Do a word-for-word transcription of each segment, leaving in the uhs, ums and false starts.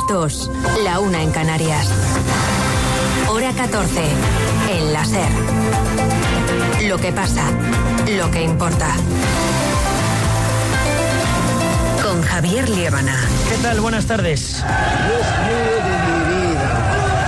dos, la una en Canarias. Hora catorce, en la SER. Lo que pasa, lo que importa. Con Javier Liébana. ¿Qué tal? Buenas tardes. Dios mío de mi vida.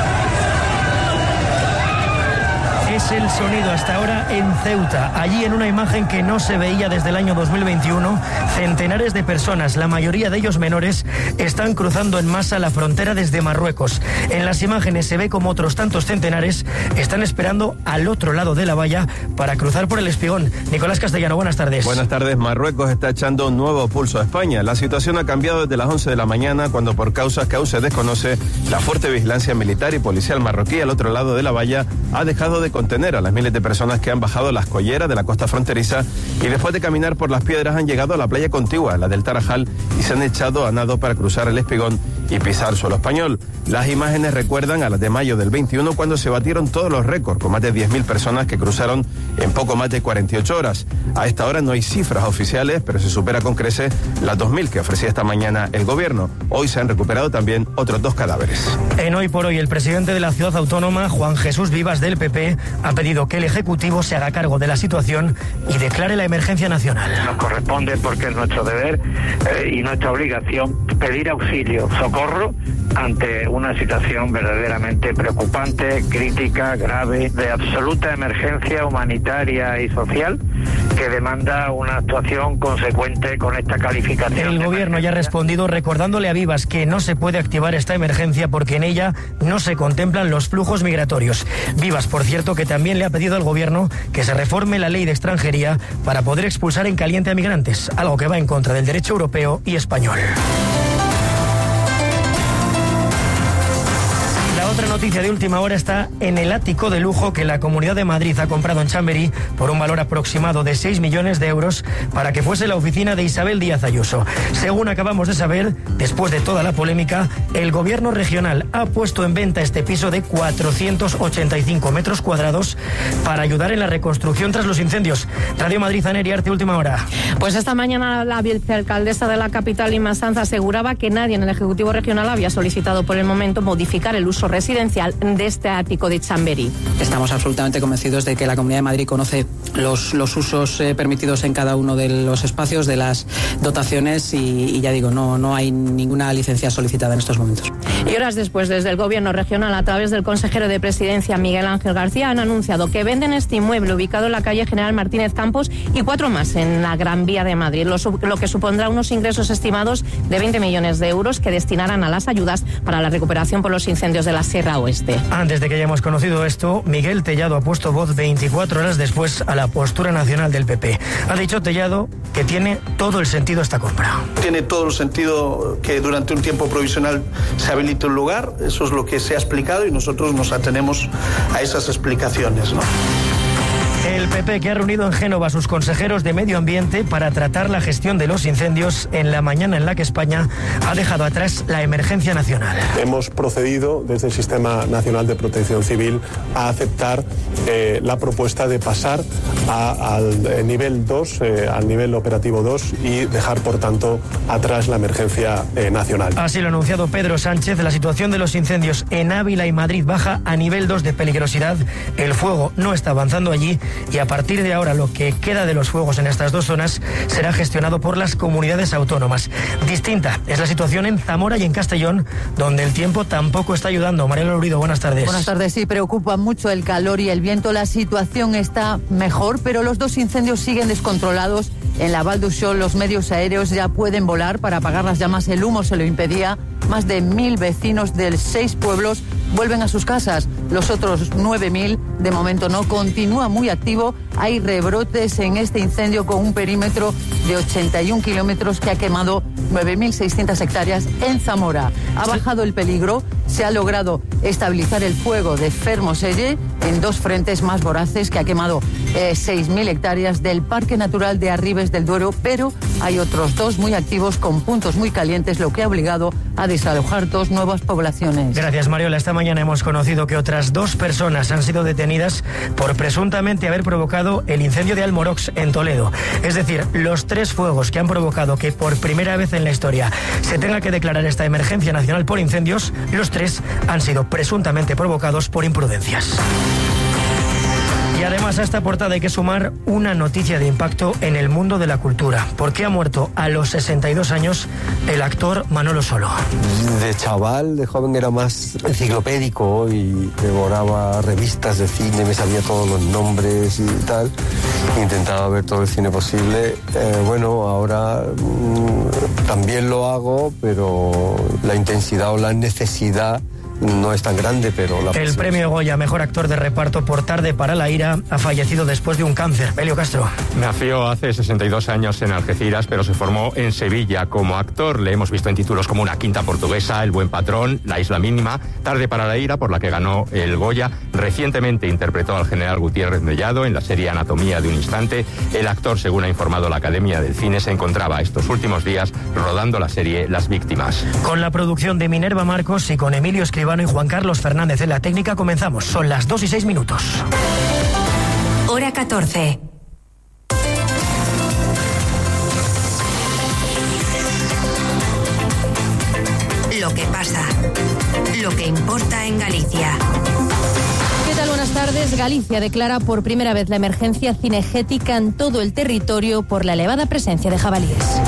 Es el sonido hasta ahora en Ceuta. Allí, en una imagen que no se veía desde el año dos mil veintiuno, centenares de personas, la mayoría de ellos menores, están cruzando en masa la frontera desde Marruecos. En las imágenes se ve como otros tantos centenares están esperando al otro lado de la valla para cruzar por el Espigón. Nicolás Castellano, buenas tardes. Buenas tardes. Marruecos está echando un nuevo pulso a España. La situación ha cambiado desde las once de la mañana, cuando por causas que aún se desconoce, la fuerte vigilancia militar y policial marroquí al otro lado de la valla ha dejado de contener a las miles de personas que han bajado las colleras de la costa fronteriza y después de caminar por las piedras han llegado a la playa contigua, la del Tarajal, y se han echado a nado para cruzar el Espigón y pisar suelo español. Las imágenes recuerdan a las de mayo del veintiuno, cuando se batieron todos los récords, con más de diez mil personas que cruzaron en poco más de cuarenta y ocho horas. A esta hora no hay cifras oficiales, pero se supera con creces las dos mil que ofrecía esta mañana el gobierno. Hoy se han recuperado también otros dos cadáveres. En Hoy por Hoy, el presidente de la ciudad autónoma, Juan Jesús Vivas, del P P, ha pedido que el Ejecutivo se haga cargo de la situación y declare la emergencia nacional. Nos corresponde, porque es nuestro deber eh, y nuestra obligación, pedir auxilio, socorro ante una situación verdaderamente preocupante, crítica, grave, de absoluta emergencia humanitaria y social, que demanda una actuación consecuente con esta calificación. El gobierno ya ha respondido recordándole a Vivas que no se puede activar esta emergencia porque en ella no se contemplan los flujos migratorios. Vivas, por cierto, que también le ha pedido al gobierno que se reforme la ley de extranjería para poder expulsar en caliente a migrantes, algo que va en contra del derecho europeo y español. Otra noticia de última hora está en el ático de lujo que la Comunidad de Madrid ha comprado en Chamberí por un valor aproximado de seis millones de euros para que fuese la oficina de Isabel Díaz Ayuso. Según acabamos de saber, después de toda la polémica, el gobierno regional ha puesto en venta este piso de cuatrocientos ochenta y cinco metros cuadrados para ayudar en la reconstrucción tras los incendios. Radio Madrid, Aner Arte, última hora. Pues esta mañana la vicealcaldesa de la capital, Inma Sanz, aseguraba que nadie en el Ejecutivo Regional había solicitado por el momento modificar el uso residencial de este ático de Chamberí. Estamos absolutamente convencidos de que la Comunidad de Madrid conoce los, los usos eh, permitidos en cada uno de los espacios, de las dotaciones y, y ya digo, no, no hay ninguna licencia solicitada en estos momentos. Y horas después, desde el Gobierno regional, a través del consejero de Presidencia, Miguel Ángel García, han anunciado que venden este inmueble ubicado en la calle General Martínez Campos y cuatro más en la Gran Vía de Madrid, lo, lo que supondrá unos ingresos estimados de veinte millones de euros que destinarán a las ayudas para la recuperación por los incendios de la Sierra Oeste. Antes de que hayamos conocido esto, Miguel Tellado ha puesto voz veinticuatro horas después a la postura nacional del P P. Ha dicho Tellado que tiene todo el sentido esta compra. Tiene todo el sentido que durante un tiempo provisional se habilite un lugar, eso es lo que se ha explicado y nosotros nos atenemos a esas explicaciones, ¿no? El P P, que ha reunido en Génova a sus consejeros de Medio Ambiente para tratar la gestión de los incendios en la mañana en la que España ha dejado atrás la emergencia nacional. Hemos procedido desde el Sistema Nacional de Protección Civil a aceptar eh, la propuesta de pasar a, al nivel dos, eh, al nivel operativo dos y dejar, por tanto, atrás la emergencia eh, nacional. Así lo ha anunciado Pedro Sánchez. La situación de los incendios en Ávila y Madrid baja a nivel dos de peligrosidad. El fuego no está avanzando allí y a partir de ahora lo que queda de los fuegos en estas dos zonas será gestionado por las comunidades autónomas. Distinta es la situación en Zamora y en Castellón, donde el tiempo tampoco está ayudando. Mariela Lurido, buenas tardes. Buenas tardes. Sí, preocupa mucho el calor y el viento. La situación está mejor, pero los dos incendios siguen descontrolados. En la Val d'Uixó los medios aéreos ya pueden volar para apagar las llamas. El humo se lo impedía. Más de mil vecinos de seis pueblos vuelven a sus casas. Los otros nueve mil, de momento no, continúa muy activo. Hay rebrotes en este incendio con un perímetro de ochenta y un kilómetros que ha quemado nueve mil seiscientas hectáreas en Zamora. Ha bajado el peligro, se ha logrado estabilizar el fuego de Fermoselle en dos frentes más voraces que ha quemado eh, seis mil hectáreas del Parque Natural de Arribes del Duero, pero hay otros dos muy activos con puntos muy calientes, lo que ha obligado a desalojar dos nuevas poblaciones. Gracias, Mariola. Esta mañana hemos conocido que otras dos personas han sido detenidas por presuntamente haber provocado el incendio de Almorox en Toledo. Es decir, los tres fuegos que han provocado que por primera vez en la historia se tenga que declarar esta emergencia nacional por incendios, los tres han sido presuntamente provocados por imprudencias. Y además a esta portada hay que sumar una noticia de impacto en el mundo de la cultura, porque ha muerto a los sesenta y dos años el actor Manolo Solo. De chaval, de joven era más enciclopédico y devoraba revistas de cine, me sabía todos los nombres y tal. Intentaba ver todo el cine posible. Eh, bueno, ahora mmm, también lo hago, pero la intensidad o la necesidad no es tan grande, pero la El premio Goya Mejor Actor de Reparto por Tarde para la Ira ha fallecido después de un cáncer. Elio Castro. Nació hace sesenta y dos años en Algeciras, pero se formó en Sevilla como actor. Le hemos visto en títulos como Una Quinta Portuguesa, El Buen Patrón, La Isla Mínima, Tarde para la Ira, por la que ganó el Goya. Recientemente interpretó al general Gutiérrez Mellado en la serie Anatomía de un Instante. El actor, según ha informado la Academia del Cine, se encontraba estos últimos días rodando la serie Las Víctimas. Con la producción de Minerva Marcos y con Emilio Escribano y Juan Carlos Fernández en la técnica comenzamos. Son las dos y seis minutos. Hora catorce. Lo que pasa. Lo que importa en Galicia. ¿Qué tal? Buenas tardes. Galicia declara por primera vez la emergencia cinegética en todo el territorio por la elevada presencia de jabalíes.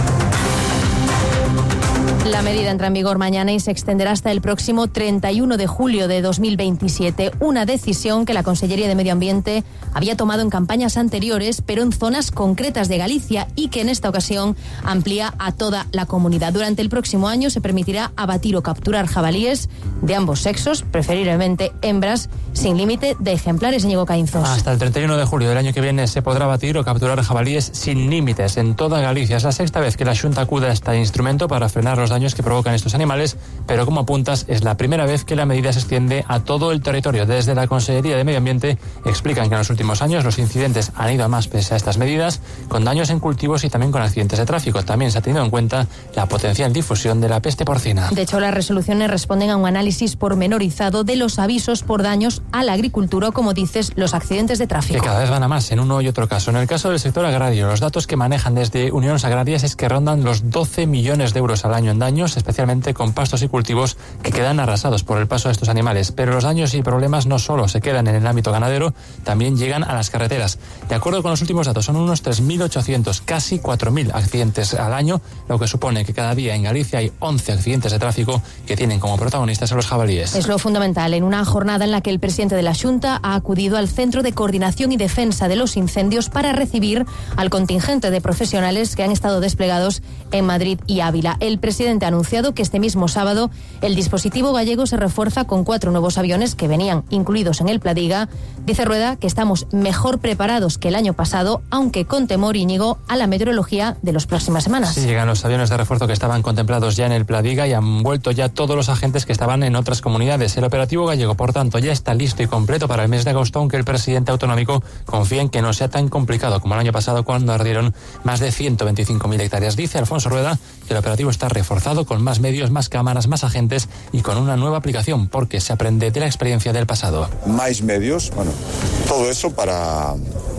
La medida entra en vigor mañana y se extenderá hasta el próximo treinta y uno de julio de dos mil veintisiete. Una decisión que la Consellería de Medio Ambiente había tomado en campañas anteriores, pero en zonas concretas de Galicia y que en esta ocasión amplía a toda la comunidad. Durante el próximo año se permitirá abatir o capturar jabalíes de ambos sexos, preferiblemente hembras, sin límite de ejemplares. Íñigo Caínzos. Hasta el treinta y uno de julio del año que viene se podrá abatir o capturar jabalíes sin límites en toda Galicia. Es la sexta vez que la Xunta acude a este instrumento para frenar los daños que provocan estos animales, pero como apuntas, es la primera vez que la medida se extiende a todo el territorio. Desde la Consellería de Medio Ambiente explican que en los últimos años los incidentes han ido a más pese a estas medidas, con daños en cultivos y también con accidentes de tráfico. También se ha tenido en cuenta la potencial difusión de la peste porcina. De hecho, las resoluciones responden a un análisis pormenorizado de los avisos por daños a la agricultura o, como dices, los accidentes de tráfico. Que cada vez van a más en uno y otro caso. En el caso del sector agrario, los datos que manejan desde Uniones Agrarias es que rondan los doce millones de euros al año en daños, especialmente con pastos y cultivos que quedan arrasados por el paso de estos animales. Pero los daños y problemas no solo se quedan en el ámbito ganadero, también llegan a las carreteras. De acuerdo con los últimos datos, son unos tres mil ochocientos, casi cuatro mil accidentes al año, lo que supone que cada día en Galicia hay once accidentes de tráfico que tienen como protagonistas a los jabalíes. Es lo fundamental en una jornada en la que el presidente de la Xunta ha acudido al Centro de Coordinación y Defensa de los Incendios para recibir al contingente de profesionales que han estado desplegados en Madrid y Ávila. El presidente ha anunciado que este mismo sábado el dispositivo gallego se refuerza con cuatro nuevos aviones que venían incluidos en el Pladiga. Dice Rueda que estamos mejor preparados que el año pasado, aunque con temor, Íñigo, a la meteorología de las próximas semanas. Sí, llegan los aviones de refuerzo que estaban contemplados ya en el Pladiga y han vuelto ya todos los agentes que estaban en otras comunidades. El operativo gallego, por tanto, ya está listo y completo para el mes de agosto, aunque el presidente autonómico confía en que no sea tan complicado como el año pasado, cuando ardieron más de ciento veinticinco mil hectáreas. Dice Alfonso Rueda que el operativo está reforzado con más medios, más cámaras, más agentes y con una nueva aplicación, porque se aprende de la experiencia del pasado. Máis medios, bueno, todo eso para...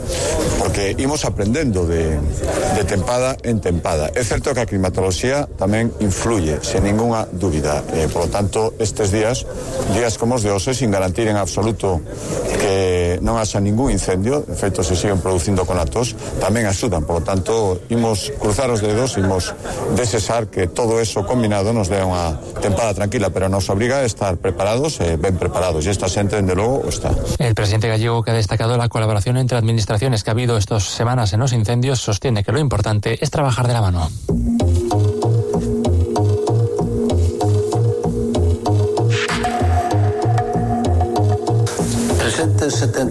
porque imos aprendendo de, de tempada en tempada. É certo que a climatoloxía tamén influye, sen ninguna dúbida. Eh, por lo tanto, estes días, días como os de hoxe, sin garantir en absoluto que non haxa ningún incendio, de feito se siguen producindo conatos, tamén axudan. Por lo tanto, imos cruzar os dedos, imos desexar que todo eso combinado nos dé unha tempada tranquila, pero nos obriga a estar preparados, eh, ben preparados, e esta xente, dende logo, está. El presidente gallego, que ha destacado la colaboración entre administraciones que ha habido estas semanas en los incendios, sostiene que lo importante es trabajar de la mano. Presentes setenta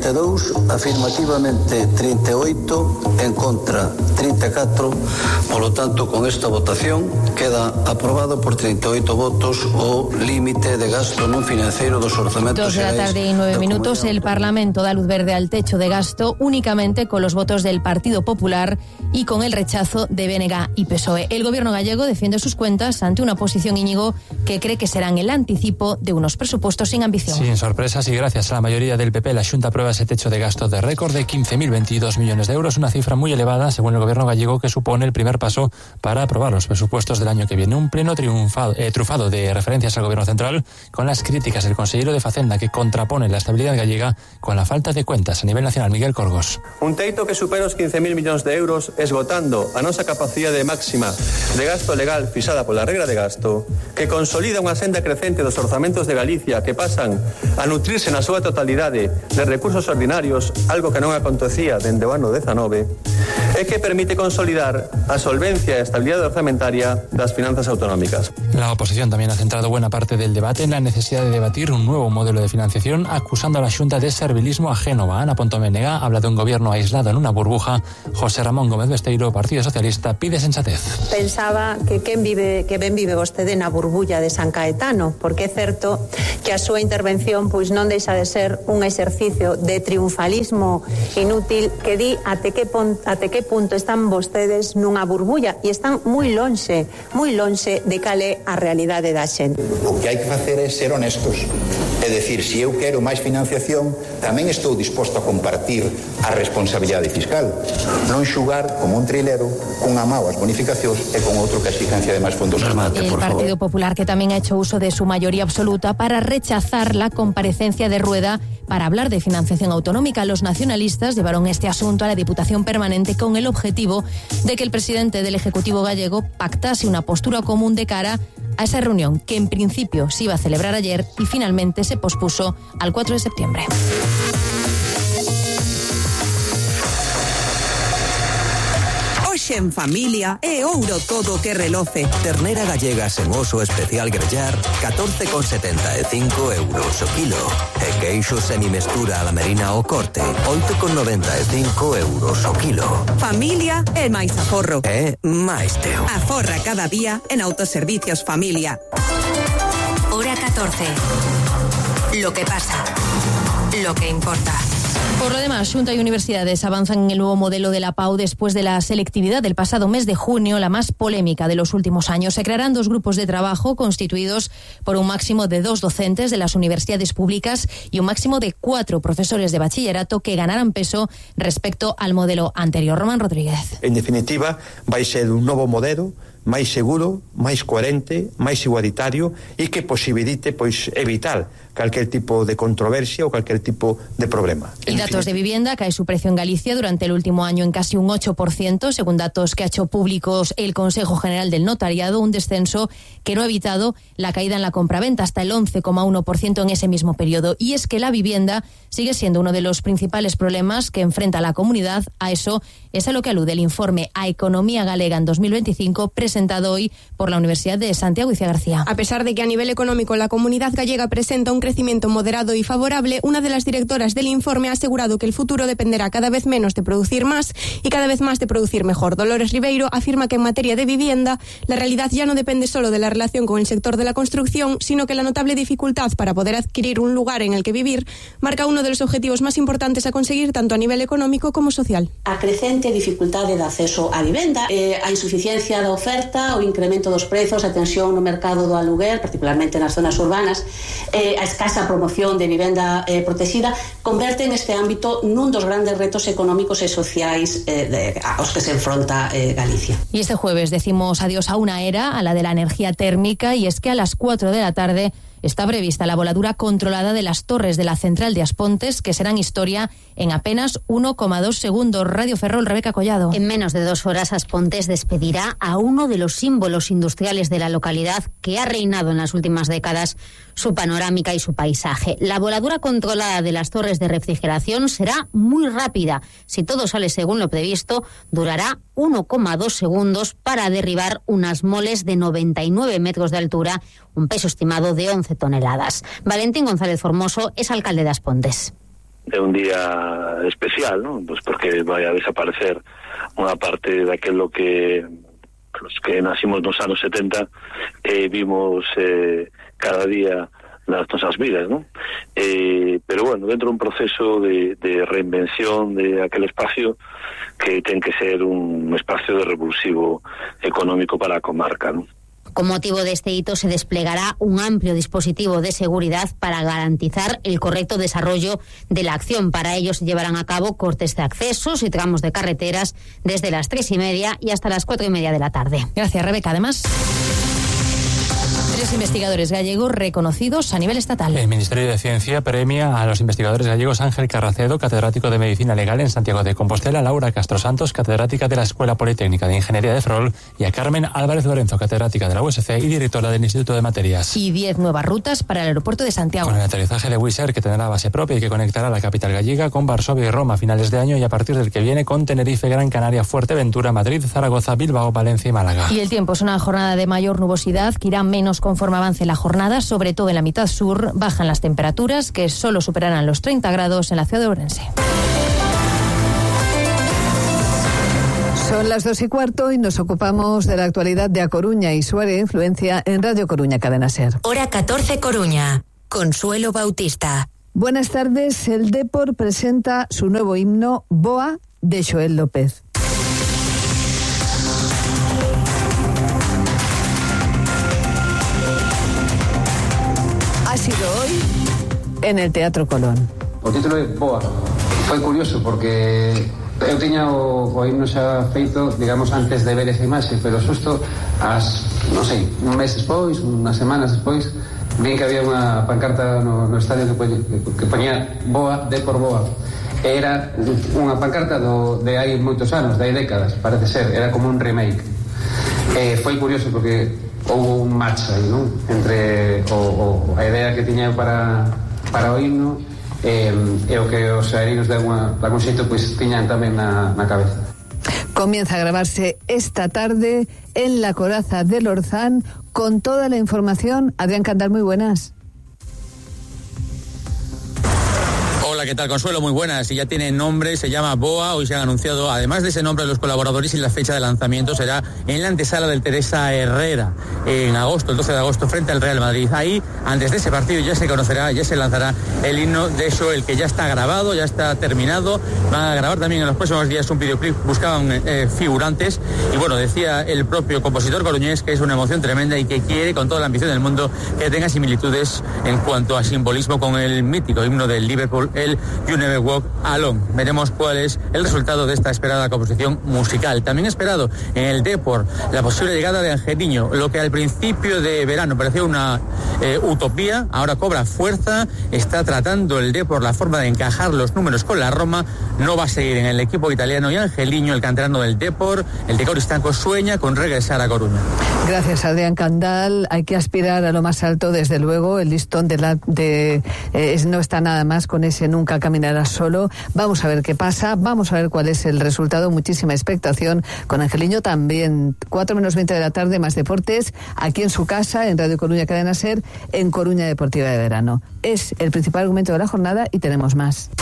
trinta e dous, afirmativamente trinta e oito, en contra trinta e catro. Polo tanto, con esta votación queda aprobado por trinta e oito votos o límite de gasto non financiero dos orzamentos Dos de la tarde y nueve minutos, el Parlamento da luz verde al techo de gasto únicamente con los votos del Partido Popular y con el rechazo de B N G y P S O E. El gobierno gallego defiende sus cuentas ante una posición, Íñigo, que cree que serán el anticipo de unos presupuestos sin ambición. Sin sorpresas y gracias a la mayoría del P P, la Xunta aprueba ese techo de gasto de récord de quince mil veintidós millones de euros, una cifra muy elevada según el gobierno gallego, que supone el primer paso para aprobar los presupuestos del año que viene. Un pleno triunfado, eh, trufado de referencias al gobierno central, con las críticas del consejero de Facenda, que contrapone la estabilidad gallega con la falta de cuentas a nivel nacional. Miguel Corgos. Un teito que supera os quince mil millóns de euros, esgotando a nosa capacidade máxima de gasto legal fixada pola regra de gasto, que consolida unha senda crecente dos orzamentos de Galicia, que pasan a nutrirse na súa totalidade de recursos ordinarios, algo que non acontecía dende o ano dezanove, e que permite consolidar a solvencia e a estabilidade orzamentaria das finanzas autonómicas. La oposición también ha centrado buena parte del debate en la necesidad de debatir un nuevo modelo de financiación, acusando a la Xunta de servilismo a Génova. Ana Pontoménega habla de un gobierno aislado en una burbuja. José Ramón Gómez Besteiro, Partido Socialista, pide sensatez. Pensaba que quen vive, que ben vive vostede na burbulla de San Caetano, porque é certo que a súa intervención pois non deixa de ser un exercicio de triunfalismo inútil que di até que, pon, até que punto están vostedes nunha burbulla, e están moi lonxe, moi lonxe de cal é a realidade da xente. O que hai que facer é ser honestos. É dicir, se eu quero máis financiación, tamén estou disposto a compartir a responsabilidade fiscal. Non xugar como un trilero cunha mao as bonificacións e con outro que a exigencia de máis fondos. Remate, el Partido Popular, que también ha hecho uso de su mayoría absoluta para rechazar la comparecencia de Rueda para hablar de financiación autonómica. Los nacionalistas llevaron este asunto a la Diputación Permanente con el objetivo de que el presidente del Ejecutivo gallego pactase una postura común de cara a esa reunión, que en principio se iba a celebrar ayer y finalmente se pospuso al cuatro de septiembre. En familia e ouro todo que reloce. Ternera gallega sen oso especial grellar, catorce con setenta e cinco euros o kilo. E queixo semimestura a la merina o corte, oito con noventa e cinco euros o kilo. Familia e máis aforro. E máis teo. Aforra cada día en Autoservicios Familia. Hora catorce. Lo que pasa. Lo que importa. Por lo demás, Xunta y universidades avanzan en el nuevo modelo de la Pau después de la selectividad del pasado mes de junio, la más polémica de los últimos años. Se crearán dos grupos de trabajo constituidos por un máximo de dos docentes de las universidades públicas y un máximo de cuatro profesores de bachillerato que ganarán peso respecto al modelo anterior. Román Rodríguez. En definitiva, vai ser un novo modelo máis seguro, máis coherente, máis igualitario e que posibilite pois evitar cualquier tipo de controversia o cualquier tipo de problema. En datos de vivienda, cae su precio en Galicia durante el último año en casi un ocho por ciento, según datos que ha hecho públicos el Consejo General del Notariado, un descenso que no ha evitado la caída en la compraventa hasta el once coma uno por ciento en ese mismo periodo. Y es que la vivienda sigue siendo uno de los principales problemas que enfrenta la comunidad. A eso es a lo que alude el informe A Economía Galega en dos mil veinticinco, presentado hoy por la Universidad de Santiago Icía García. A pesar de que a nivel económico la comunidad gallega presenta un crecimiento moderado y favorable, una de las directoras del informe ha asegurado que el futuro dependerá cada vez menos de producir más y cada vez más de producir mejor. Dolores Ribeiro afirma que en materia de vivienda la realidad ya no depende solo de la relación con el sector de la construcción, sino que la notable dificultad para poder adquirir un lugar en el que vivir marca uno de los objetivos más importantes a conseguir tanto a nivel económico como social. A crecente dificultade de acceso á vivenda, eh, a insuficiencia da oferta, o incremento dos prezos, a tensión no mercado do aluguer, particularmente nas zonas urbanas, eh, a escasa promoción de vivenda eh, protegida, converten este ámbito nun dos grandes retos económicos e sociais eh, de, aos que se enfronta eh, Galicia. Y este jueves decimos adiós a una era, a la de la energía térmica, y es que a las cuatro de la tarde está prevista la voladura controlada de las torres de la central de Aspontes, que serán historia en apenas uno coma dos segundos. Radio Ferrol, Rebeca Collado. En menos de dos horas, Aspontes despedirá a uno de los símbolos industriales de la localidad que ha reinado en las últimas décadas su panorámica y su paisaje. La voladura controlada de las torres de refrigeración será muy rápida. Si todo sale según lo previsto, durará uno coma dos segundos para derribar unas moles de noventa y nueve metros de altura, un peso estimado de once toneladas. Valentín González Formoso es alcalde de Aspontes. é un día especial, non? Pois porque vai a desaparecer unha parte daquilo que os que nacimos nos anos setenta eh, vimos eh, cada día nas nosas vidas, non? Eh, pero bueno, dentro de un proceso de, de reinvención de aquel espacio que ten que ser un espacio de revulsivo económico para a comarca, non? Con motivo de este hito se desplegará un amplio dispositivo de seguridad para garantizar el correcto desarrollo de la acción. Para ello se llevarán a cabo cortes de accesos y tramos de carreteras desde las tres y media y hasta las cuatro y media de la tarde. Gracias, Rebeca. Además, tres investigadores gallegos reconocidos a nivel estatal. El Ministerio de Ciencia premia a los investigadores gallegos Ángel Carracedo, catedrático de Medicina Legal en Santiago de Compostela, Laura Castro Santos, catedrática de la Escuela Politécnica de Ingeniería de Ferrol, y a Carmen Álvarez Lorenzo, catedrática de la U S C y directora del Instituto de Materias. Y diez nuevas rutas para el aeropuerto de Santiago. Con el aterrizaje de Wizz Air, que tendrá base propia y que conectará la capital gallega con Varsovia y Roma a finales de año, y a partir del que viene con Tenerife, Gran Canaria, Fuerteventura, Madrid, Zaragoza, Bilbao, Valencia y Málaga. Y el tiempo es una jornada de mayor nubosidad que irá menos conforme avance la jornada, sobre todo en la mitad sur. Bajan las temperaturas, que solo superarán los treinta grados en la ciudad de Ourense. Son las dos y cuarto y nos ocupamos de la actualidad de A Coruña y su área de influencia en Radio Coruña Cadena Ser. Hora catorce Coruña. Consuelo Bautista. Buenas tardes. El Depor presenta su nuevo himno, Boa, de Joel López. Ha sido hoy en el Teatro Colón. O título é Boa. Foi curioso porque eu tiña o, o himno xa feito, digamos, antes de ver esa imaxe, pero xusto as, non sei, un mes despois, unhas semanas despois, vin que había unha pancarta no, no estadio que, poña, que poñía Boa, de por Boa. Era unha pancarta do, de hai moitos anos, de hai décadas, parece ser, era como un remake. Eh, foi curioso porque houve un match aí, non? Entre o, o, a idea que tiña para, para o himno eh, e o que os aerinos de algún xeito pois tiñan tamén na, na cabeza. Comienza a grabarse esta tarde en la Coraza del Orzán con toda la información. Adrián Candal, muy buenas. Hola, ¿qué tal, Consuelo? Muy buenas. Y ya tiene nombre, se llama Boa. Hoy se han anunciado, además de ese nombre, los colaboradores, y la fecha de lanzamiento será en la antesala del Teresa Herrera, en agosto, el doce de agosto, frente al Real Madrid. Ahí, antes de ese partido, ya se conocerá, ya se lanzará el himno de Joel, que ya está grabado, ya está terminado. Van a grabar también en los próximos días un videoclip. Buscaban eh, figurantes. Y bueno, decía el propio compositor coruñés que es una emoción tremenda y que quiere, con toda la ambición del mundo, que tenga similitudes en cuanto a simbolismo con el mítico himno del Liverpool, el You Never Walk Alone. Veremos cuál es el resultado de esta esperada composición musical. También esperado en el Depor la posible llegada de Angeliño, lo que al principio de verano parecía una eh, utopía, ahora cobra fuerza. Está tratando el Depor la forma de encajar los números con la Roma. No va a seguir en el equipo italiano, y Angeliño, el canterano del Depor, el Decoristanco, sueña con regresar a Coruña. Gracias, Adrián Candal. Hay que aspirar a lo más alto, desde luego. El listón de, la, de eh, no está nada más con ese nunca caminarás solo. Vamos a ver qué pasa, vamos a ver cuál es el resultado. Muchísima expectación con Angeliño también. cuatro menos veinte de la tarde, más deportes, aquí en su casa, en Radio Coruña Cadena Ser, en Coruña Deportiva de Verano. Es el principal argumento de la jornada y tenemos más.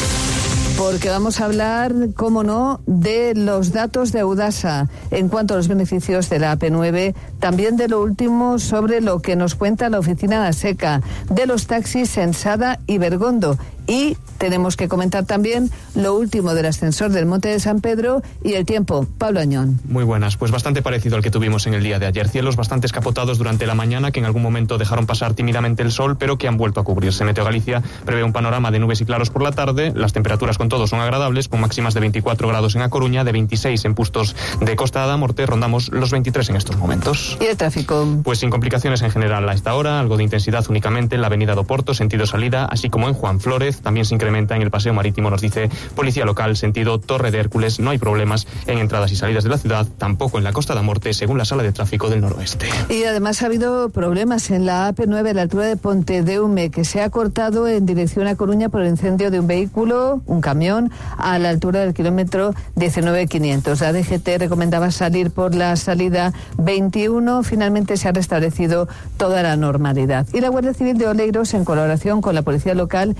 Porque vamos a hablar, cómo no, de los datos de Audasa en cuanto a los beneficios de la A P nueve, también de lo último sobre lo que nos cuenta la oficina de ASECA, de los taxis en Sada y Bergondo. Y tenemos que comentar también lo último del ascensor del Monte de San Pedro y el tiempo. Pablo Añón. Muy buenas, pues bastante parecido al que tuvimos en el día de ayer. Cielos bastante escapotados durante la mañana, que en algún momento dejaron pasar tímidamente el sol, pero que han vuelto a cubrirse. Meteo Galicia prevé un panorama de nubes y claros por la tarde. Las temperaturas con todo son agradables, con máximas de veinticuatro grados en A Coruña, de veintiséis en Pustos de Costa da Morte. Rondamos los veintitrés en estos momentos. ¿Y el tráfico? Pues sin complicaciones en general a esta hora, algo de intensidad únicamente en la avenida do Porto, sentido salida, así como en Juan Flórez. También se incrementa en el paseo marítimo, nos dice Policía Local, sentido Torre de Hércules. No hay problemas en entradas y salidas de la ciudad, tampoco en la Costa da Morte, según la Sala de Tráfico del Noroeste. Y además ha habido problemas en la A P nueve a la altura de Pontedeume, que se ha cortado en dirección a Coruña por el incendio de un vehículo, un camión, a la altura del kilómetro diecinueve quinientos. La D G T recomendaba salir por la salida veintiuno. Finalmente se ha restablecido toda la normalidad. Y la Guardia Civil de Oleiros, en colaboración con la Policía Local, investiga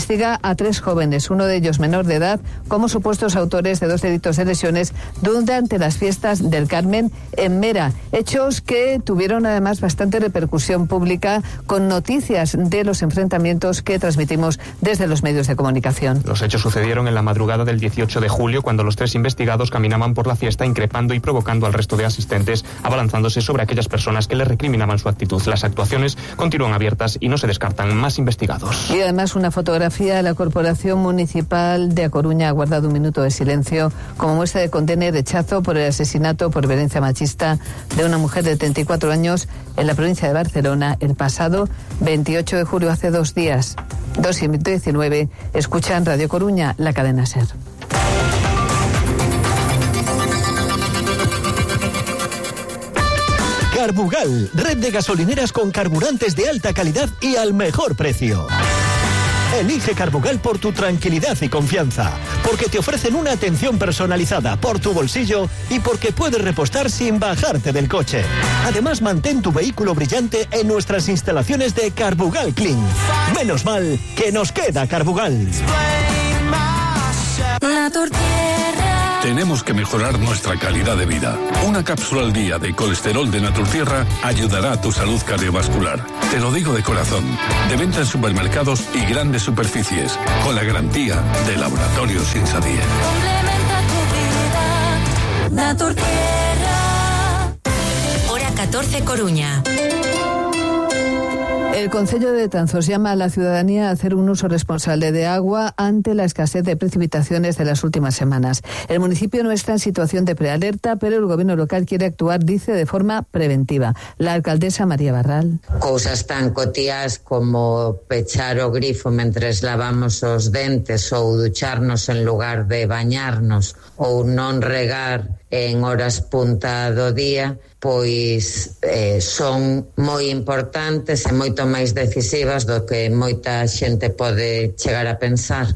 investiga a tres jóvenes, uno de ellos menor de edad, como supuestos autores de dos delitos de lesiones durante las fiestas del Carmen en Mera. Hechos que tuvieron además bastante repercusión pública con noticias de los enfrentamientos que transmitimos desde los medios de comunicación. Los hechos sucedieron en la madrugada del dieciocho de julio, cuando los tres investigados caminaban por la fiesta increpando y provocando al resto de asistentes, abalanzándose sobre aquellas personas que les recriminaban su actitud. Las actuaciones continúan abiertas y no se descartan más investigados. Y además una fotografía de la Corporación Municipal de A Coruña ha guardado un minuto de silencio como muestra de condena y rechazo por el asesinato por violencia machista de una mujer de treinta y cuatro años en la provincia de Barcelona el pasado veintiocho de julio, hace dos días. dos y diecinueve, escuchan Radio Coruña, la cadena SER. Carbugal, red de gasolineras con carburantes de alta calidad y al mejor precio. Elige Carbugal por tu tranquilidad y confianza, porque te ofrecen una atención personalizada por tu bolsillo y porque puedes repostar sin bajarte del coche. Además, mantén tu vehículo brillante en nuestras instalaciones de Carbugal Clean. Menos mal que nos queda Carbugal. Tenemos que mejorar nuestra calidad de vida. Una cápsula al día de colesterol de Naturtierra ayudará a tu salud cardiovascular. Te lo digo de corazón. De venta en supermercados y grandes superficies, con la garantía de Laboratorios Insadie. Complementa tu vida, Naturtierra. Hora catorce, Coruña. El Concello de Betanzos llama a la ciudadanía a hacer un uso responsable de agua ante la escasez de precipitaciones de las últimas semanas. El municipio no está en situación de prealerta, pero el gobierno local quiere actuar, dice, de forma preventiva. La alcaldesa María Barral. Cousas tan cotiás como pechar o grifo mentres lavamos os dentes ou ducharnos en lugar de bañarnos ou non regar en horas punta do día, pois eh, son moi importantes e moito máis decisivas do que moita xente pode chegar a pensar.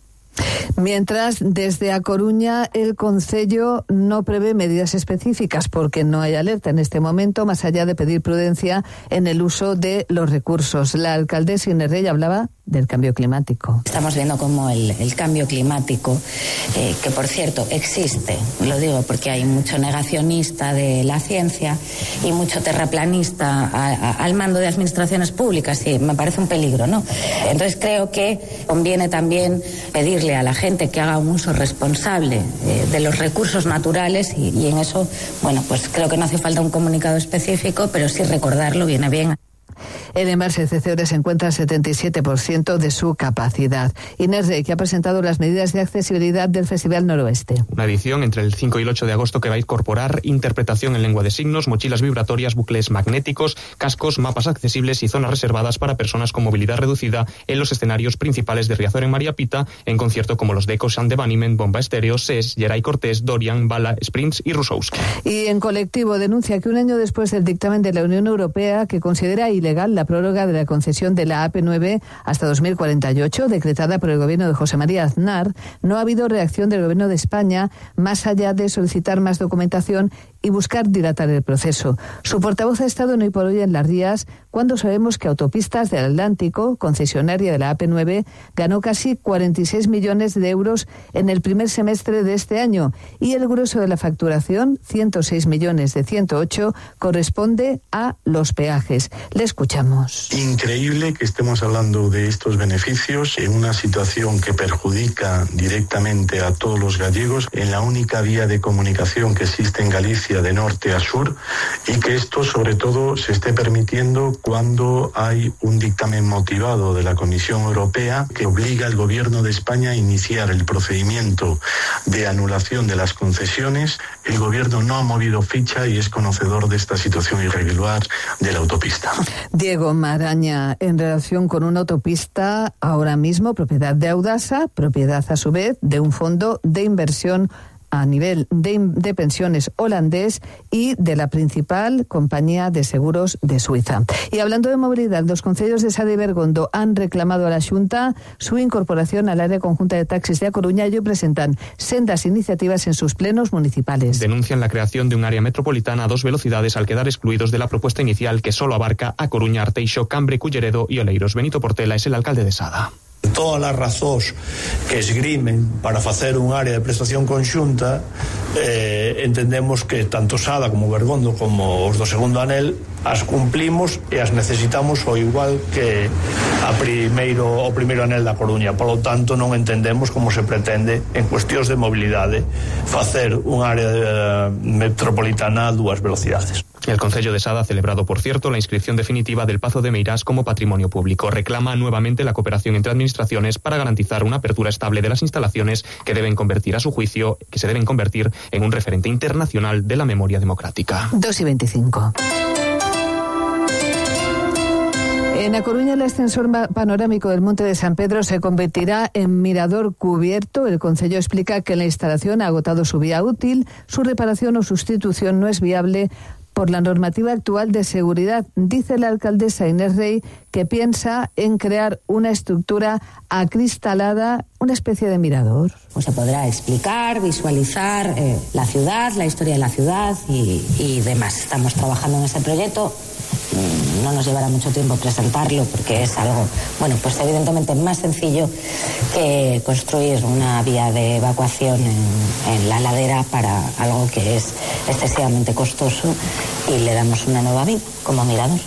Mientras, desde A Coruña, el Concello no prevé medidas específicas porque no hay alerta en este momento, más allá de pedir prudencia en el uso de los recursos. La alcaldesa Inés Rey hablaba del cambio climático. Estamos viendo como el, el cambio climático, eh, que por cierto existe, lo digo porque hay mucho negacionista de la ciencia y mucho terraplanista a, a, al mando de administraciones públicas, y me parece un peligro, ¿no? Entonces creo que conviene también pedirle a la gente que haga un uso responsable eh, de los recursos naturales y, y en eso, bueno, pues creo que no hace falta un comunicado específico, pero sí recordarlo viene bien. El embalse de Cecebre se encuentra al setenta y siete por ciento de su capacidad. Inés Rey, que ha presentado las medidas de accesibilidad del Festival Noroeste. Una edición entre el cinco y el ocho de agosto que va a incorporar interpretación en lengua de signos, mochilas vibratorias, bucles magnéticos, cascos, mapas accesibles y zonas reservadas para personas con movilidad reducida en los escenarios principales de Riazor en María Pita, en concierto como los de Echo and the Bunnymen, Bomba Estéreo, S E S, Geray Cortés, Dorian, Bala, Sprints y Rusowski. Y en colectivo denuncia que un año después del dictamen de la Unión Europea que considera ilegal la prórroga de la concesión de la A P nueve hasta dos mil cuarenta y ocho, decretada por el gobierno de José María Aznar, no ha habido reacción del gobierno de España, más allá de solicitar más documentación y buscar dilatar el proceso. Su portavoz ha estado en Hoy por Hoy en Las Rías, cuando sabemos que Autopistas del Atlántico, concesionaria de la A P nueve, ganó casi cuarenta y seis millones de euros en el primer semestre de este año, y el grueso de la facturación, ciento seis millones de ciento ocho, corresponde a los peajes. Le escuchamos. Increíble que estemos hablando de estos beneficios en una situación que perjudica directamente a todos los gallegos en la única vía de comunicación que existe en Galicia de norte a sur, y que esto sobre todo se esté permitiendo cuando hay un dictamen motivado de la Comisión Europea que obliga al gobierno de España a iniciar el procedimiento de anulación de las concesiones. El gobierno no ha movido ficha y es conocedor de esta situación irregular de la autopista. Diego Maraña, en relación con una autopista ahora mismo propiedad de Audasa, propiedad a su vez de un fondo de inversión a nivel de, de pensiones holandés y de la principal compañía de seguros de Suiza. Y hablando de movilidad, los concellos de Sada y Bergondo han reclamado a la Xunta su incorporación al área conjunta de taxis de A Coruña y hoy presentan sendas iniciativas en sus plenos municipales. Denuncian la creación de un área metropolitana a dos velocidades al quedar excluidos de la propuesta inicial que solo abarca A Coruña, Arteixo, Cambre, Culleredo y Oleiros. Benito Portela es el alcalde de Sada. todas as razóns que esgrimen para facer un área de prestación conxunta, eh, entendemos que tanto Sada como Bergondo como os do segundo anel as cumplimos e as necesitamos o igual que a primeiro, o primeiro anel da Coruña. Polo tanto, non entendemos como se pretende en cuestións de mobilidade facer un área de, uh, metropolitana a dúas velocidades. El Concello de Sada ha celebrado, por cierto, la inscripción definitiva del Pazo de Meirás como patrimonio público. Reclama nuevamente la cooperación entre administraciones para garantizar una apertura estable de las instalaciones que deben convertir, a su juicio, que se deben convertir en un referente internacional de la memoria democrática. dos y veinticinco. En A Coruña, el ascensor panorámico del Monte de San Pedro se convertirá en mirador cubierto. El Concello explica que la instalación ha agotado su vía útil, su reparación o sustitución no es viable por la normativa actual de seguridad. Dice la alcaldesa Inés Rey que piensa en crear una estructura acristalada, una especie de mirador. Pues se podrá explicar, visualizar eh, la ciudad, la historia de la ciudad y, y demás. Estamos trabajando en ese proyecto. No nos llevará mucho tiempo presentarlo porque es algo, bueno, pues evidentemente más sencillo que construir una vía de evacuación en, en la ladera para algo que es excesivamente costoso, y le damos una nueva vida como mirador.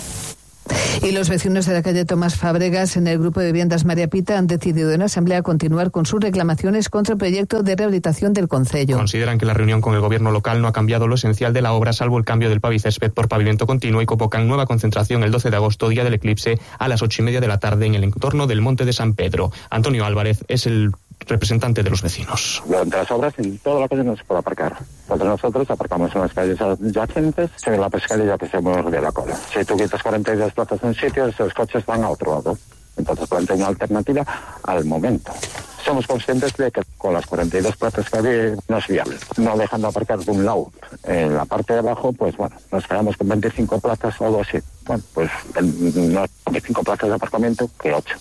Y los vecinos de la calle Tomás Fábregas, en el grupo de viviendas María Pita, han decidido en asamblea continuar con sus reclamaciones contra el proyecto de rehabilitación del concello. Consideran que la reunión con el gobierno local no ha cambiado lo esencial de la obra, salvo el cambio del pavicésped por pavimento continuo, y convocan nueva concentración el doce de agosto, día del eclipse, a las ocho y media de la tarde en el entorno del Monte de San Pedro. Antonio Álvarez es el representante de los vecinos. Durante las obras, en toda la calle no se puede aparcar. Entonces nosotros aparcamos en las calles adyacentes, en la pescadería que se muerde la cola. Si tú quitas cuarenta y dos plazas en un sitio, esos coches van a otro lado. Entonces plantea una alternativa al momento. Somos conscientes de que con las cuarenta y dos plazas que había no es viable. No dejan de aparcar de un lado. En la parte de abajo, pues bueno, nos quedamos con veinticinco plazas o algo así. Bueno, pues no veinticinco plazas de aparcamiento que ocho.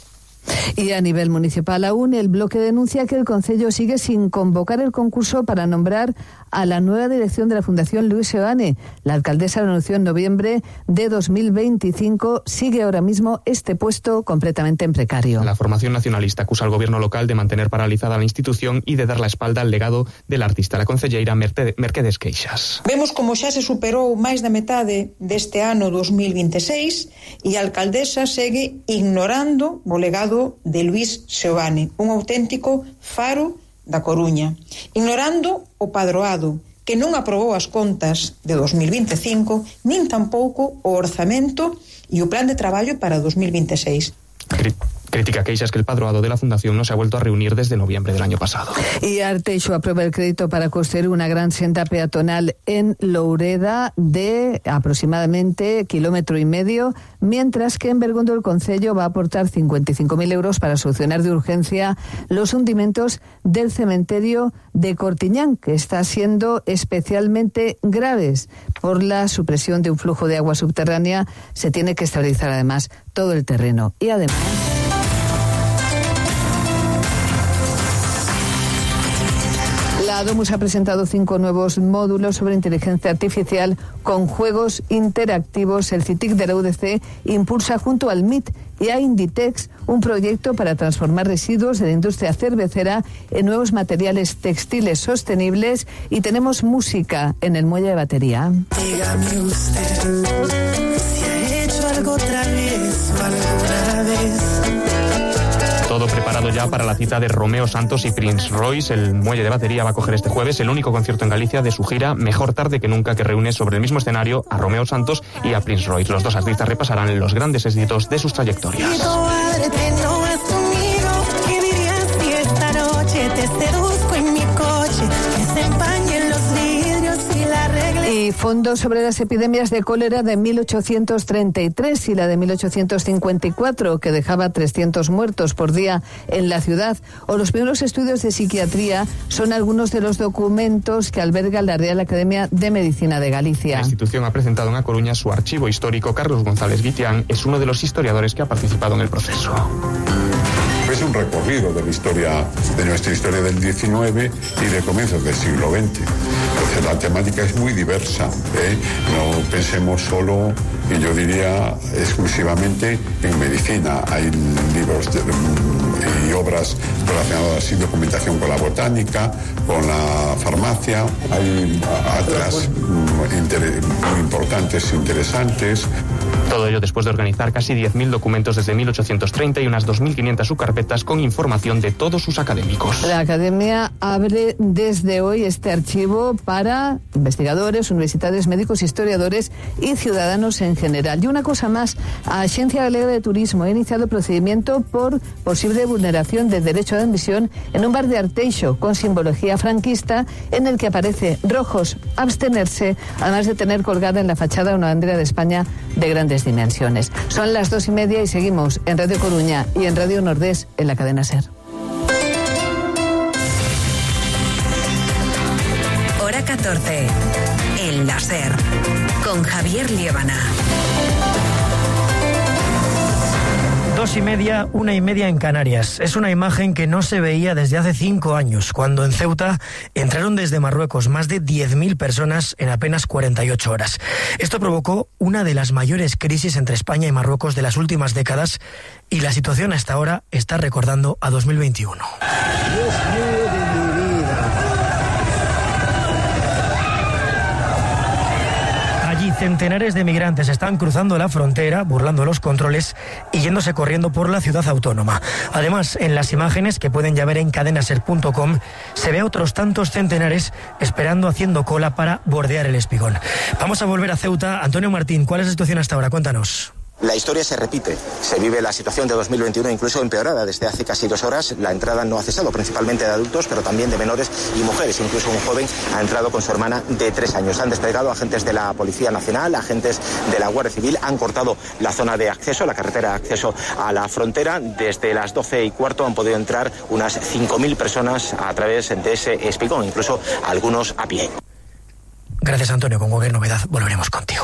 Y a nivel municipal aún, el bloque denuncia que el concello sigue sin convocar el concurso para nombrar a la nueva dirección de la Fundación Luis Seoane. La alcaldesa lo anunció en noviembre de dos mil veinticinco. Sigue ahora mismo este puesto completamente en precario. La formación nacionalista acusa al gobierno local de mantener paralizada la institución y de dar la espalda al legado del artista. La concelleira Mercedes Queixas. Vemos como xa se superou máis da metade deste ano dos mil veintiséis e a alcaldesa segue ignorando o legado de Luis Seoane, un auténtico faro da Coruña, ignorando o padroado, que non aprobou as contas de dos mil veinticinco, nin tampouco o orzamento e o plan de traballo para dos mil veintiséis. Crítica Queixas que el padroado de la Fundación no se ha vuelto a reunir desde noviembre del año pasado. Y Arteixo aprueba el crédito para construir una gran senda peatonal en Loureda de aproximadamente kilómetro y medio, mientras que en Bergondo el concello va a aportar cincuenta y cinco mil euros para solucionar de urgencia los hundimientos del cementerio de Cortiñán, que está siendo especialmente graves por la supresión de un flujo de agua subterránea. Se tiene que estabilizar además todo el terreno. Y además... La Domus ha presentado cinco nuevos módulos sobre inteligencia artificial con juegos interactivos. El CITIC de la U D C impulsa junto al M I T y a Inditex un proyecto para transformar residuos de la industria cervecera en nuevos materiales textiles sostenibles. Y tenemos música en el muelle de batería. Dígame usted si ha hecho algo travieso alguna vez. Todo preparado ya para la cita de Romeo Santos y Prince Royce. El muelle de batería va a coger este jueves el único concierto en Galicia de su gira Mejor tarde que nunca, que reúne sobre el mismo escenario a Romeo Santos y a Prince Royce. Los dos artistas repasarán los grandes éxitos de sus trayectorias. Y fondos sobre las epidemias de cólera de mil ochocientos treinta y tres y la de mil ochocientos cincuenta y cuatro, que dejaba trescientos muertos por día en la ciudad, o los primeros estudios de psiquiatría, son algunos de los documentos que alberga la Real Academia de Medicina de Galicia. La institución ha presentado en A Coruña su archivo histórico. Carlos González Guitián es uno de los historiadores que ha participado en el proceso. Es un recorrido de la historia, de nuestra historia del diecinueve y de comienzos del siglo veinte. Entonces la temática es muy diversa, ¿eh? No pensemos solo, y yo diría exclusivamente, en medicina. Hay libros de, y obras relacionadas así, documentación con la botánica, con la farmacia. Hay atlas muy importantes e interesantes. Todo ello después de organizar casi diez mil documentos desde mil ochocientos treinta y unas dos mil quinientas subcarpetas con información de todos sus académicos. La Academia abre desde hoy este archivo para investigadores, universitarios, médicos, historiadores y ciudadanos en general. Y una cosa más, la Agencia Galega de Turismo ha iniciado procedimiento por posible vulneración del derecho de admisión en un bar de Arteixo con simbología franquista en el que aparece rojos abstenerse, además de tener colgada en la fachada una bandera de España de grandes dimensiones. Son las dos y media y seguimos en Radio Coruña y en Radio Nordés en la cadena SER. Hora catorce, en la SER, con Javier Liébana. Dos y media, una y media en Canarias. Es una imagen que no se veía desde hace cinco años, cuando en Ceuta entraron desde Marruecos más de diez mil personas en apenas cuarenta y ocho horas. Esto provocó una de las mayores crisis entre España y Marruecos de las últimas décadas, y la situación hasta ahora está recordando a dos mil veintiuno. Dios mío de mi vida. Allí centenares de migrantes están cruzando la frontera, burlando los controles y yéndose corriendo por la ciudad autónoma. Además, en las imágenes que pueden ya ver en cadenaser punto com, se ve a otros tantos centenares esperando, haciendo cola para bordear el Espigón. Vamos a volver a Ceuta. Antonio Martín, ¿cuál es la situación hasta ahora? Cuéntanos. La historia se repite, se vive la situación de dos mil veintiuno incluso empeorada desde hace casi dos horas. La entrada no ha cesado, principalmente de adultos, pero también de menores y mujeres. Incluso un joven ha entrado con su hermana de tres años. Han desplegado agentes de la Policía Nacional, agentes de la Guardia Civil, han cortado la zona de acceso, la carretera de acceso a la frontera. Desde las doce y cuarto han podido entrar unas cinco mil personas a través de ese espigón, incluso algunos a pie. Gracias, Antonio. Con cualquier novedad volveremos contigo.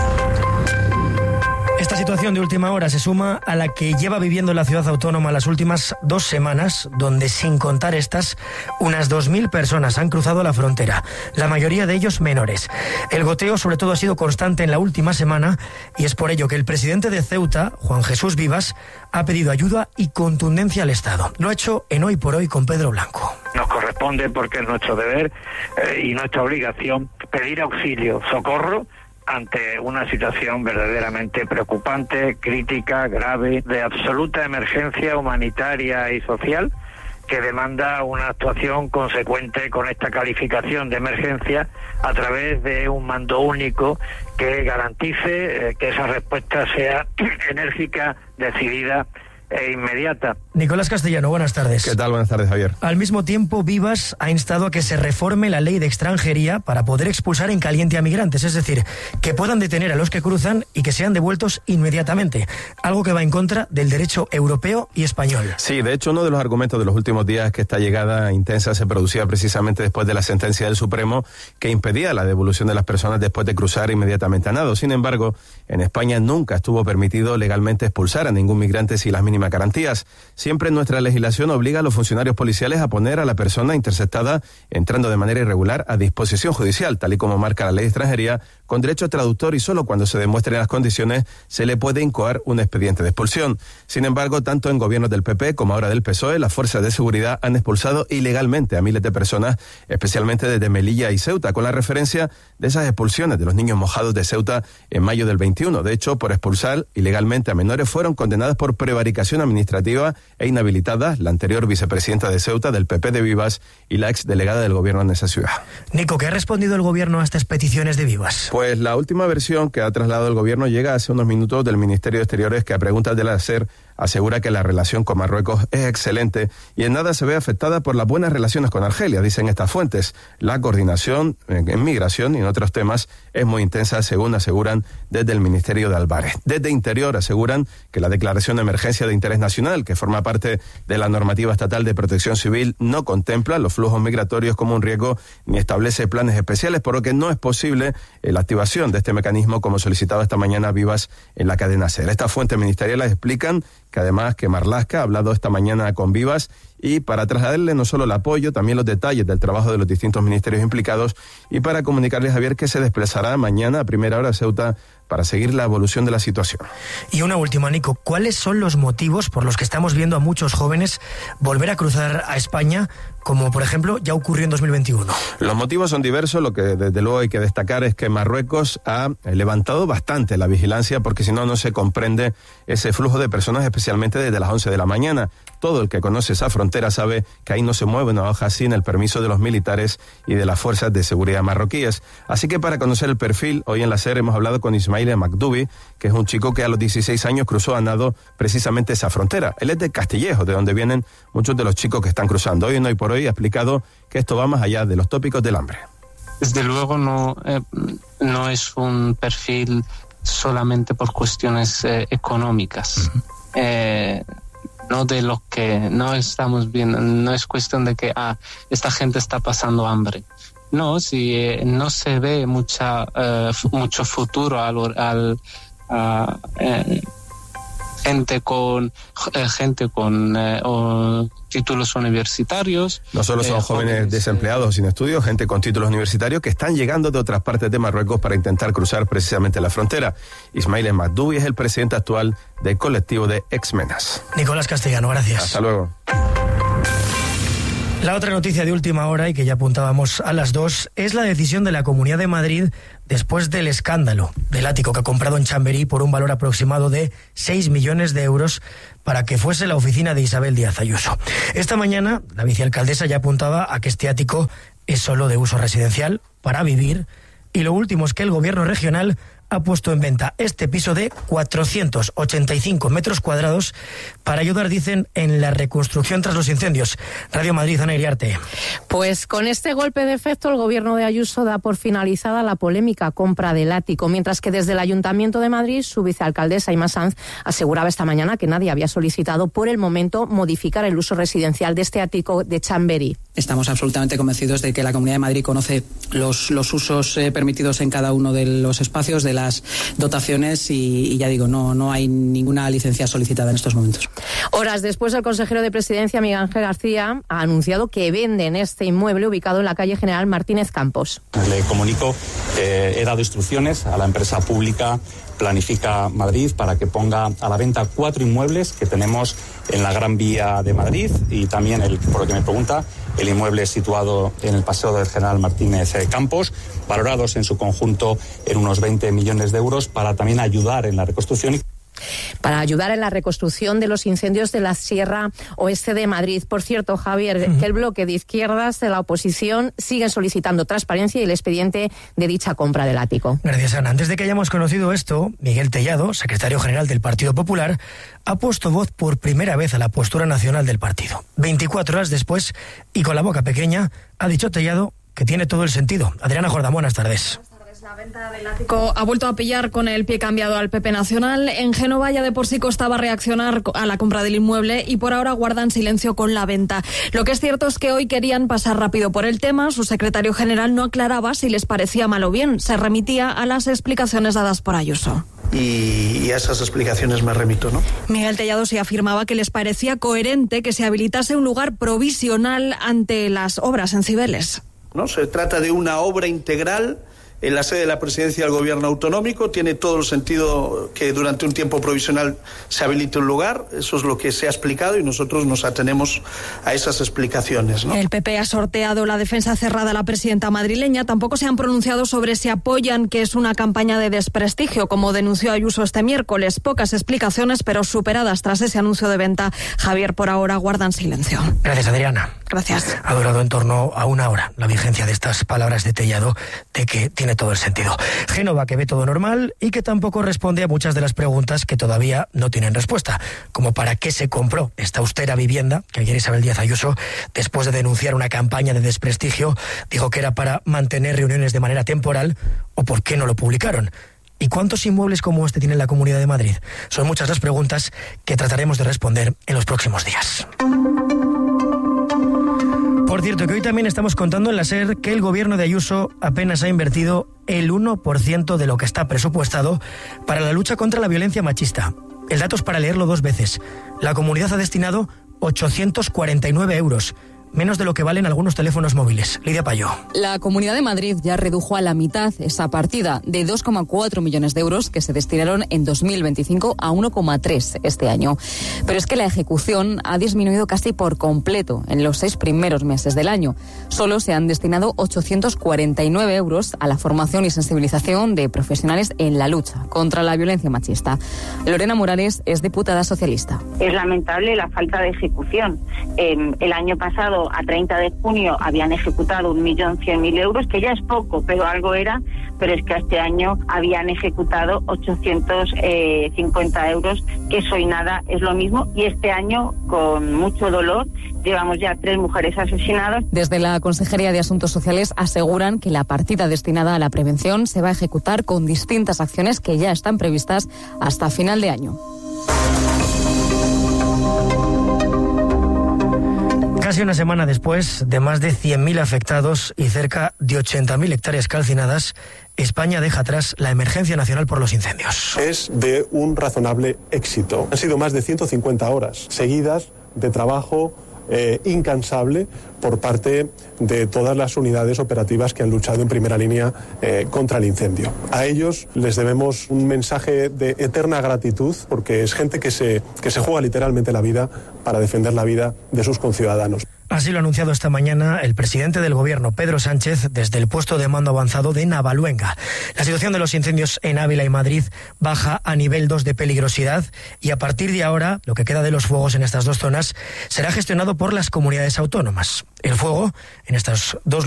Esta situación de última hora se suma a la que lleva viviendo la ciudad autónoma las últimas dos semanas, donde, sin contar estas, unas dos mil personas han cruzado la frontera, la mayoría de ellos menores. El goteo, sobre todo, ha sido constante en la última semana, y es por ello que el presidente de Ceuta, Juan Jesús Vivas, ha pedido ayuda y contundencia al Estado. Lo ha hecho en Hoy por Hoy con Pedro Blanco. Nos corresponde, porque es nuestro deber eh, y nuestra obligación, pedir auxilio, socorro, ante una situación verdaderamente preocupante, crítica, grave, de absoluta emergencia humanitaria y social, que demanda una actuación consecuente con esta calificación de emergencia a través de un mando único que garantice eh, que esa respuesta sea enérgica, decidida e inmediata. Nicolás Castellano, buenas tardes. ¿Qué tal? Buenas tardes, Javier. Al mismo tiempo, Vivas ha instado a que se reforme la ley de extranjería para poder expulsar en caliente a migrantes, es decir, que puedan detener a los que cruzan y que sean devueltos inmediatamente, algo que va en contra del derecho europeo y español. Sí, de hecho, uno de los argumentos de los últimos días es que esta llegada intensa se producía precisamente después de la sentencia del Supremo que impedía la devolución de las personas después de cruzar inmediatamente a nado. Sin embargo, en España nunca estuvo permitido legalmente expulsar a ningún migrante sin las mínimas garantías. Siempre nuestra legislación obliga a los funcionarios policiales a poner a la persona interceptada entrando de manera irregular a disposición judicial, tal y como marca la ley de extranjería, con derecho a traductor, y solo cuando se demuestren las condiciones se le puede incoar un expediente de expulsión. Sin embargo, tanto en gobiernos del P P como ahora del P S O E, las fuerzas de seguridad han expulsado ilegalmente a miles de personas, especialmente desde Melilla y Ceuta, con la referencia de esas expulsiones de los niños mojados de Ceuta en mayo del veintiuno. De hecho, por expulsar ilegalmente a menores fueron condenadas por prevaricación administrativa e inhabilitadas la anterior vicepresidenta de Ceuta del P P de Vivas y la exdelegada del gobierno en esa ciudad. Nico, ¿qué ha respondido el gobierno a estas peticiones de Vivas? Pues la última versión que ha trasladado el gobierno llega hace unos minutos del Ministerio de Exteriores, que a preguntas de la SER asegura que la relación con Marruecos es excelente y en nada se ve afectada por las buenas relaciones con Argelia, dicen estas fuentes. La coordinación en, en migración y en otros temas es muy intensa, según aseguran desde el Ministerio de Álvarez. Desde Interior aseguran que la declaración de emergencia de interés nacional, que forma parte de la normativa estatal de protección civil, no contempla los flujos migratorios como un riesgo ni establece planes especiales, por lo que no es posible eh, la activación de este mecanismo como solicitaba esta mañana Vivas en la cadena SER. Estas fuentes ministeriales explican que además que Marlaska ha hablado esta mañana con Vivas y para trasladarle no solo el apoyo, también los detalles del trabajo de los distintos ministerios implicados y para comunicarle a Javier que se desplazará mañana a primera hora a Ceuta para seguir la evolución de la situación. Y una última, Nico, ¿cuáles son los motivos por los que estamos viendo a muchos jóvenes volver a cruzar a España, como por ejemplo ya ocurrió en dos mil veintiuno? Los motivos son diversos, lo que desde luego hay que destacar es que Marruecos ha levantado bastante la vigilancia porque si no, no se comprende ese flujo de personas, especialmente desde las once de la mañana. Todo el que conoce esa frontera sabe que ahí no se mueve una hoja sin el permiso de los militares y de las fuerzas de seguridad marroquíes. Así que para conocer el perfil, hoy en la SER hemos hablado con Ismail Makdoubi, que es un chico que a los dieciséis años cruzó a nado precisamente esa frontera. Él es de Castillejo, de donde vienen muchos de los chicos que están cruzando. Hoy en Hoy por Hoy ha explicado que esto va más allá de los tópicos del hambre. Desde luego no, eh, no es un perfil solamente por cuestiones eh, económicas. Uh-huh. Eh, no de lo que no estamos viendo, no es cuestión de que ah, esta gente está pasando hambre. No, si eh, no se ve mucha eh, f- mucho futuro al, al a, eh, gente con eh, gente con eh, o, títulos universitarios. No solo son eh, jóvenes, jóvenes desempleados sin estudios, gente con títulos universitarios que están llegando de otras partes de Marruecos para intentar cruzar precisamente la frontera. Ismail Makdoubi es el presidente actual del colectivo de Exmenas. Nicolás Castellano, gracias. Hasta luego. La otra noticia de última hora, y que ya apuntábamos a las dos, es la decisión de la Comunidad de Madrid después del escándalo del ático que ha comprado en Chamberí por un valor aproximado de seis millones de euros para que fuese la oficina de Isabel Díaz Ayuso. Esta mañana, la vicealcaldesa ya apuntaba a que este ático es solo de uso residencial, para vivir, y lo último es que el gobierno regional ha puesto en venta este piso de cuatrocientos ochenta y cinco metros cuadrados para ayudar, dicen, en la reconstrucción tras los incendios. Radio Madrid, Ana Iriarte. Pues con este golpe de efecto, el gobierno de Ayuso da por finalizada la polémica compra del ático, mientras que desde el Ayuntamiento de Madrid, su vicealcaldesa Imma Sanz aseguraba esta mañana que nadie había solicitado por el momento modificar el uso residencial de este ático de Chamberí. Estamos absolutamente convencidos de que la Comunidad de Madrid conoce los, los usos eh, permitidos en cada uno de los espacios, de las dotaciones y, y ya digo, no, no hay ninguna licencia solicitada en estos momentos. Horas después, el consejero de Presidencia, Miguel Ángel García, ha anunciado que venden este inmueble ubicado en la calle General Martínez Campos. Le comunico, eh, he dado instrucciones a la empresa pública Planifica Madrid para que ponga a la venta cuatro inmuebles que tenemos en la Gran Vía de Madrid y también, el, por lo que me pregunta, el inmueble situado en el Paseo del General Martínez Campos, valorados en su conjunto en unos veinte millones de euros para también ayudar en la reconstrucción. Para ayudar en la reconstrucción de los incendios de la Sierra Oeste de Madrid. Por cierto, Javier, uh-huh. que el bloque de izquierdas de la oposición siguen solicitando transparencia y el expediente de dicha compra del ático. Gracias, Ana. Antes de que hayamos conocido esto, Miguel Tellado, secretario general del Partido Popular, ha puesto voz por primera vez a la postura nacional del partido. veinticuatro horas después, y con la boca pequeña, ha dicho Tellado que tiene todo el sentido. Adriana Jordán, buenas tardes. La venta del ático ha vuelto a pillar con el pie cambiado al P P Nacional. En Génova ya de por sí costaba reaccionar a la compra del inmueble y por ahora guardan silencio con la venta. Lo que es cierto es que hoy querían pasar rápido por el tema. Su secretario general no aclaraba si les parecía mal o bien. Se remitía a las explicaciones dadas por Ayuso. Y, y a esas explicaciones me remito, ¿no? Miguel Tellado sí afirmaba que les parecía coherente que se habilitase un lugar provisional ante las obras en Cibeles. ¿No? Se trata de una obra integral en la sede de la presidencia del gobierno autonómico. Tiene todo el sentido que durante un tiempo provisional se habilite un lugar. Eso es lo que se ha explicado y nosotros nos atenemos a esas explicaciones, ¿no? El P P ha sorteado la defensa cerrada a la presidenta madrileña. Tampoco se han pronunciado sobre si apoyan que es una campaña de desprestigio, como denunció Ayuso este miércoles. Pocas explicaciones, pero superadas tras ese anuncio de venta. Javier, por ahora guardan silencio. Gracias, Adriana. Gracias. Ha durado en torno a una hora la vigencia de estas palabras de Tellado, de que tiene todo el sentido. Génova, que ve todo normal y que tampoco responde a muchas de las preguntas que todavía no tienen respuesta, como para qué se compró esta austera vivienda que ayer Isabel Díaz Ayuso, después de denunciar una campaña de desprestigio, dijo que era para mantener reuniones de manera temporal, o por qué no lo publicaron. ¿Y cuántos inmuebles como este tiene la Comunidad de Madrid? Son muchas las preguntas que trataremos de responder en los próximos días. Por cierto, que hoy también estamos contando en la SER que el gobierno de Ayuso apenas ha invertido el uno por ciento de lo que está presupuestado para la lucha contra la violencia machista. El dato es para leerlo dos veces. La comunidad ha destinado ochocientos cuarenta y nueve euros. Menos de lo que valen algunos teléfonos móviles. Lidia Payó. La Comunidad de Madrid ya redujo a la mitad esa partida de dos coma cuatro millones de euros que se destinaron en dos mil veinticinco a uno coma tres este año. Pero es que la ejecución ha disminuido casi por completo en los seis primeros meses del año. Solo se han destinado ochocientos cuarenta y nueve euros a la formación y sensibilización de profesionales en la lucha contra la violencia machista. Lorena Morales es diputada socialista. Es lamentable la falta de ejecución. Eh, el año pasado, a treinta de junio, habían ejecutado un millón cien mil euros, que ya es poco, pero algo era, pero es que este año habían ejecutado ochocientos cincuenta euros, que eso y nada es lo mismo, y este año, con mucho dolor, llevamos ya tres mujeres asesinadas. Desde la Consejería de Asuntos Sociales aseguran que la partida destinada a la prevención se va a ejecutar con distintas acciones que ya están previstas hasta final de año. Casi una semana después de más de cien mil afectados y cerca de ochenta mil hectáreas calcinadas, España deja atrás la emergencia nacional por los incendios. Es de un razonable éxito. Han sido más de ciento cincuenta horas seguidas de trabajo eh, incansable por parte de todas las unidades operativas que han luchado en primera línea eh, contra el incendio. A ellos les debemos un mensaje de eterna gratitud, porque es gente que se, que se juega literalmente la vida para defender la vida de sus conciudadanos. Así lo ha anunciado esta mañana el presidente del Gobierno, Pedro Sánchez, desde el puesto de mando avanzado de Navaluenga. La situación de los incendios en Ávila y Madrid baja a nivel dos de peligrosidad y a partir de ahora, lo que queda de los fuegos en estas dos zonas será gestionado por las comunidades autónomas. El fuego en estas dos